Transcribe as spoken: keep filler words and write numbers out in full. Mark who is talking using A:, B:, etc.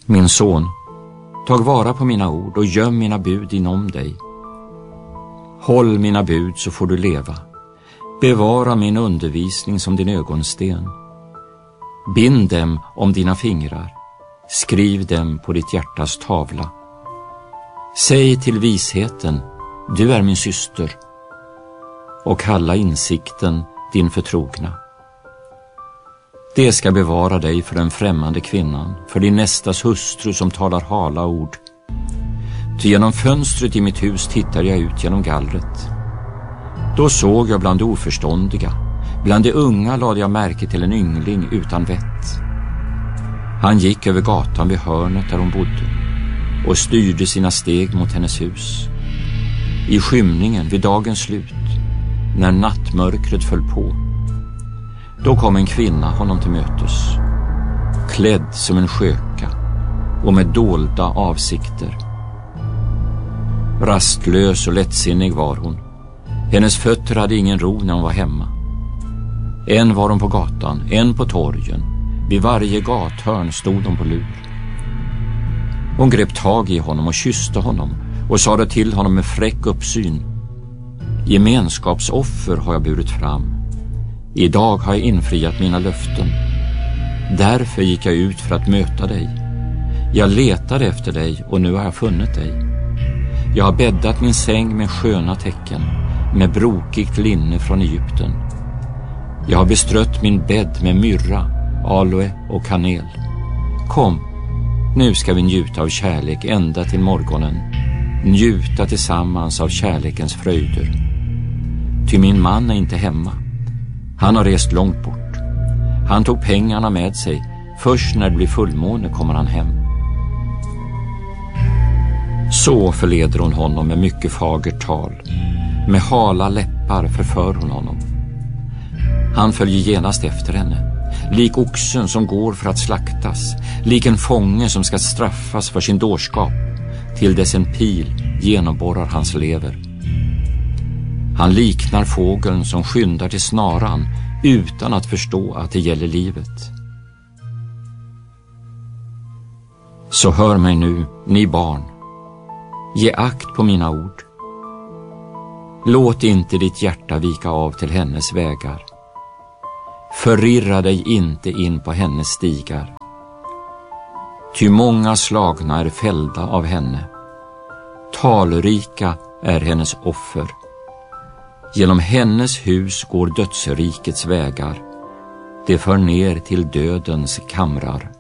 A: Min son, tag vara på mina ord och göm mina bud inom dig. Håll mina bud så får du leva. Bevara min undervisning som din ögonsten. Bind dem om dina fingrar. Skriv dem på ditt hjärtas tavla. Säg till visheten, du är min syster. Och kalla insikten din förtrogna. Det ska bevara dig för den främmande kvinnan, för din nästas hustru som talar hala ord. Ty genom fönstret i mitt hus tittar jag ut genom gallret. Då såg jag bland de oförståndiga, bland de unga lade jag märke till en yngling utan vett. Han gick över gatan vid hörnet där hon bodde och styrde sina steg mot hennes hus. I skymningen vid dagens slut, när nattmörkret föll på, då kom en kvinna honom till mötes, klädd som en sköka och med dolda avsikter. Rastlös och lättsinnig var hon. Hennes fötter hade ingen ro när hon var hemma. En var hon på gatan, en på torgen. Vid varje gathörn stod hon på lur. Hon grep tag i honom och kysste honom och sade till honom med fräck uppsyn: gemenskapsoffer har jag burit fram. Idag har jag infriat mina löften. Därför gick jag ut för att möta dig. Jag letade efter dig och nu har jag funnit dig. Jag har bäddat min säng med sköna tecken, med brokigt linne från Egypten. Jag har bestrött min bädd med myrra, aloe och kanel. Kom, nu ska vi njuta av kärlek ända till morgonen. Njuta tillsammans av kärlekens fröjder. Ty min man är inte hemma. Han har rest långt bort. Han tog pengarna med sig. Först när det blir fullmåne kommer han hem. Så förleder hon honom med mycket fagert tal. Med hala läppar förför hon honom. Han följer genast efter henne, lik oxen som går för att slaktas, lik en fånge som ska straffas för sin dårskap, till dess en pil genomborrar hans lever. Han liknar fågeln som skyndar till snaran utan att förstå att det gäller livet. Så hör mig nu, ni barn. Ge akt på mina ord. Låt inte ditt hjärta vika av till hennes vägar. Förirra dig inte in på hennes stigar. Ty många slagna är fällda av henne. Talrika är hennes offer. Genom hennes hus går dödsrikets vägar. Det för ner till dödens kamrar.